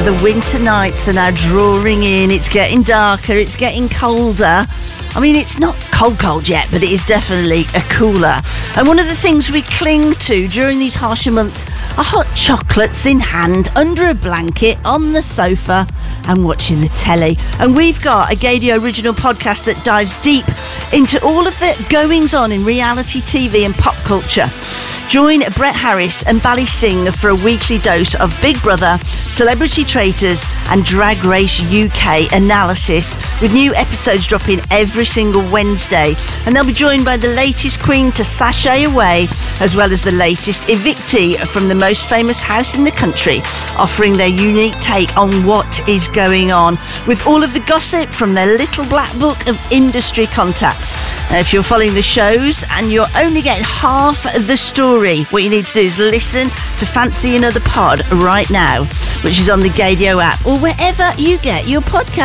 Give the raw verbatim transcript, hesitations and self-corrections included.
the winter nights are now drawing in. It's getting darker, it's getting colder. I mean, it's not cold cold yet, but it is definitely a cooler. And one of the things we cling to during these harsher months are hot chocolates in hand, under a blanket, on the sofa and watching the telly. And we've got a Gaydio original podcast that dives deep into all of the goings on in reality T V and pop culture. Join Brett Harris and Bally Singh for a weekly dose of Big Brother, Celebrity Traitors and Drag Race U K analysis, with new episodes dropping every single Wednesday. And they'll be joined by the latest queen to sashay away, as well as the latest evictee from the most famous house in the country, offering their unique take on what is going on, with all of the gossip from their little black book of industry contacts. Now, if you're following the shows and you're only getting half the story, what you need to do is listen to Fancy Another Pod right now, which is on the Gaydio app or wherever you get your podcast.